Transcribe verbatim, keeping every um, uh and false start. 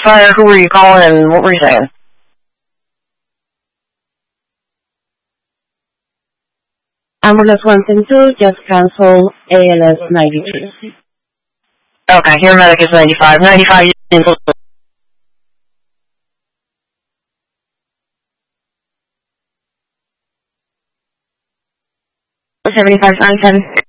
Fire, who were you calling and what were you saying? Ambulance one ten two, just cancel A L S ninety-three. Okay, your medic is ninety-five. ninety-five, seventy-five nine ten.